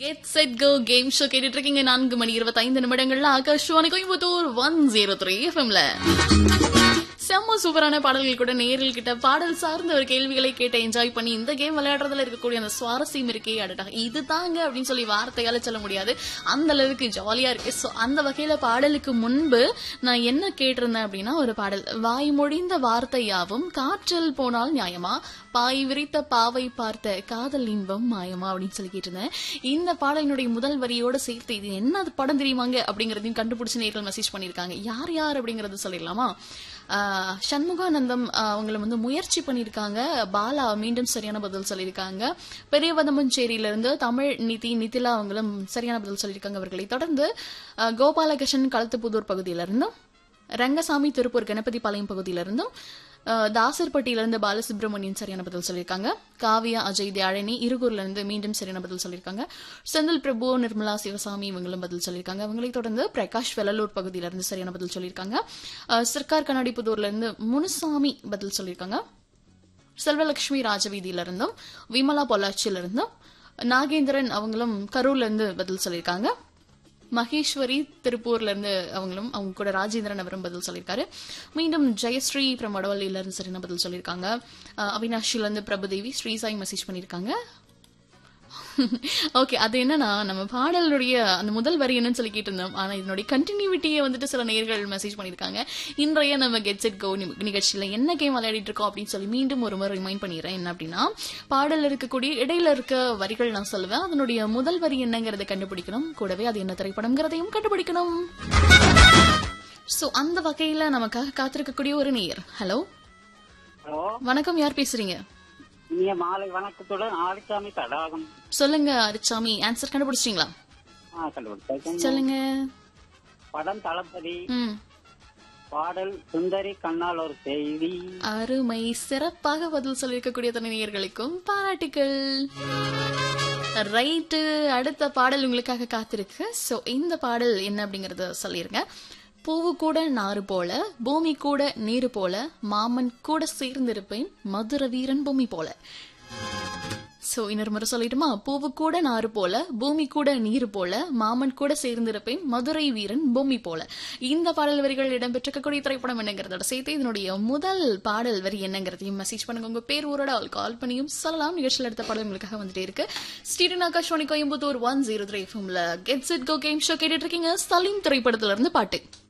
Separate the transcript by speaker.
Speaker 1: Get Set Go game show கேட்டுட்டு இருக்கீங்க 4:25 ஆகாஷ்வாணி கோயம்புத்தூர் 103 எஃப்எம்ல. செம்ம சூப்பரான பாடல்கள் கூட நேரில் கிட்ட பாடல் சார்ந்த ஒரு கேள்விகளை கேட்டு என்ஜாய் பண்ணி இந்த கேம் விளையாடுறதுல இருக்கக்கூடிய அந்த சுவாரஸ்யம் இருக்கே அடடா இது தாங்க அப்படின்னு சொல்லி வார்த்தையால சொல்ல முடியாது, அந்த அளவுக்கு ஜாலியா இருக்கு. சோ அந்த வகையில பாடலுக்கு முன்பு நான் என்ன கேட்டிருந்தேன் அப்படின்னா, ஒரு பாடல் வாய் மொழிந்த வார்த்தையாவும் காற்றில் போனால் நியாயமா, பாய் விரித்த பாவை பார்த்த காதல் இன்பம் மாயமா அப்படின்னு சொல்லி கேட்டிருந்தேன். இந்த பாடலினுடைய முதல் வரியோட சேர்த்து இது என்ன படம் தெரியுமாங்க அப்படிங்கறதையும் கண்டுபிடிச்சு நேரில் மெசேஜ் பண்ணிருக்காங்க. யார் யார் அப்படிங்கறது சொல்லிடலாமா? சண்முகானந்தம் அவங்களை முயற்சி பண்ணிருக்காங்க. பாலா மீண்டும் சரியான பதில் சொல்லியிருக்காங்க. பெரியவதமஞ்சேரியில இருந்து தமிழ் நிதிலா அவங்களும் சரியான பதில் சொல்லியிருக்காங்க. அவர்களை தொடர்ந்து கோபாலகிருஷ்ணன் களத்துப்புதூர் பகுதியிலிருந்தும், ரங்கசாமி திருப்பூர் கணபதி பாளையம் பகுதியிலிருந்தும், தாசர்பட்டியிலிருந்து பாலசுப்ரமணியன் சரியான பதில் சொல்லியிருக்காங்க. காவியா அஜய் தியாழினி இருகூர்ல இருந்து மீண்டும் சரியான பதில் சொல்லியிருக்காங்க. செந்தில் பிரபு நிர்மலா சிவசாமி இவங்களும் பதில் சொல்லியிருக்காங்க. அவங்களை தொடர்ந்து பிரகாஷ் வெள்ளலூர் பகுதியிலிருந்து சரியான பதில் சொல்லியிருக்காங்க. சர்க்கார் கண்ணாடிப்புதூர்ல இருந்து முனுசாமி பதில் சொல்லியிருக்காங்க. செல்வலட்சுமி ராஜவீதியிலிருந்தும், விமலா பொள்ளாச்சியிலிருந்தும், நாகேந்திரன் அவங்களும் கரூர்ல இருந்து பதில் சொல்லியிருக்காங்க. மகேஸ்வரி திருப்பூர்ல இருந்து அவங்களும் அவங்க கூட ராஜேந்திரன் அவரும் பதில் சொல்லியிருக்காரு. மீண்டும் ஜெயஸ்ரீ பிரமடவல்லியில இருந்து சரியான பதில் சொல்லியிருக்காங்க. அவினாஷில இருந்து பிரபுதேவி ஸ்ரீசாய் மெசேஜ் பண்ணிருக்காங்க. ஓகே, அது என்னன்னா நம்ம பாடலுடைய அந்த முதல் வரி என்னன்னு சொல்லி கேட்டிருந்தோம். ஆனா இதனுடைய கண்டினியூட்டியை சில நேயர்கள் மெசேஜ் பண்ணிருக்காங்க. இன்றைய நம்ம கெட் செட் கோ நிகழ்ச்சியில என்ன கேம் விளையாடிட்டு இருக்கோம் அப்படின்னு சொல்லி மீண்டும் ஒரு முறை ரிமைண்ட் பண்ணிடுறேன். என்ன அப்படின்னா, பாடல் இருக்கக்கூடிய இடையில இருக்க வரிகள் நான் சொல்லுவேன். அதனுடைய முதல் வரி என்னங்கறத கண்டுபிடிக்கணும். கூடவே அது என்ன திரைப்படம்ங்கிறதையும் கண்டுபிடிக்கணும். சோ அந்த வகையில நமக்காக காத்திருக்கக்கூடிய ஒரு நேயர். ஹலோ வணக்கம், யார் பேசுறீங்க?
Speaker 2: இனிய மாலை வணக்கத்துடன் ஆரிச்சாமி தடாகம்.
Speaker 1: சொல்லுங்க அரிச்சாமி, ஆன்சர் கண்டுபிடிச்சிட்டீங்களா? சொல்லுங்க.
Speaker 2: படம் தளபதி, பாடல் சுந்தரி கண்ணால் ஒரு செய்தி.
Speaker 1: அருமை, சிறப்பாக பதில் சொல்லிருக்கக்கூடிய தனிநேயர்களுக்கும் பாராட்டுகள். ரைட்டு, அடுத்த பாடல் உங்களுக்காக காத்திருக்கு. சோ இந்த பாடல் என்ன அப்படிங்கறத சொல்லிருங்க. பூவு கூட நாறு போல, பூமி கூட நீரு போல, மாமன் கூட சேர்ந்திருப்பேன், மதுர வீரன் பூமி போல. சோ இன்னொரு முறை சொல்லிட்டுமா? பூவு கூட நாறு போல, பூமி கூட நீரு போல, மாமன் கூட சேர்ந்திருப்பேன், மதுரை வீரன் பூமி போல. இந்த பாடல் வரிகள் இடம்பெற்றிருக்கக்கூடிய திரைப்படம் என்னங்கிறதோட சேர்த்து இதனுடைய முதல் பாடல் வரி என்னங்கிறதையும் மெசேஜ் பண்ணுங்க. உங்க பேர் ஊரோட கால் பண்ணியும் சொல்லலாம். நிகழ்ச்சியில் எடுத்த பாடல் உங்களுக்காக வந்துட்டே இருக்கு. ஸ்டீடன் ஆகாஷ்வாணி கோயம்புத்தூர் 103 எஃப்எம்ல get set go game show கேட்டுட்டு இருக்கீங்க. சலீம் திரைப்படத்துல இருந்து பாட்டு.